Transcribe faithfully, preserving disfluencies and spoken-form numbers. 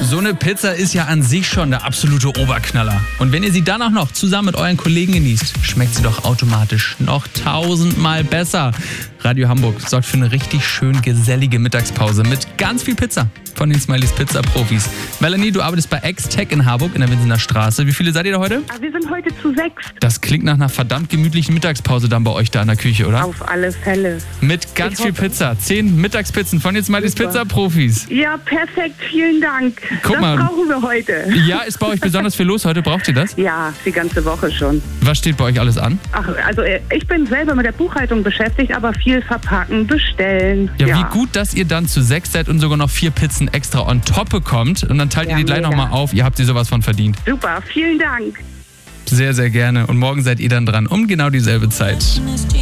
So eine Pizza ist ja an sich schon der absolute Oberknaller. Und wenn ihr sie dann auch noch zusammen mit euren Kollegen genießt, schmeckt sie doch automatisch noch tausendmal besser. Radio Hamburg sorgt für eine richtig schön gesellige Mittagspause mit ganz viel Pizza von den Smileys Pizza Profis. Melanie, du arbeitest bei X-Tech in Harburg in der Winsener Straße. Wie viele seid ihr da heute? Wir sind heute zu sechs. Das klingt nach einer verdammt gemütlichen Mittagspause dann bei euch da in der Küche, oder? Auf alle Fälle. Mit ganz Ich viel hoffe. Pizza. Zehn Mittagspizzen von den Smileys Super. Pizza Profis. Ja, perfekt. Vielen Dank. Guck das mal. brauchen wir heute. Ja, ist bei euch besonders viel los heute? Braucht ihr das? Ja, die ganze Woche schon. Was steht bei euch alles an? Ach, also äh, ich bin selber mit der Buchhaltung beschäftigt, aber viel verpacken, bestellen. Ja, wie gut, dass ihr dann zu sechs seid und sogar noch vier Pizzen extra on top bekommt. Und dann teilt Ja, ihr die gleich mega. nochmal auf. Ihr habt sie sowas von verdient. Super, vielen Dank. Sehr, sehr gerne. Und morgen seid ihr dann dran um genau dieselbe Zeit.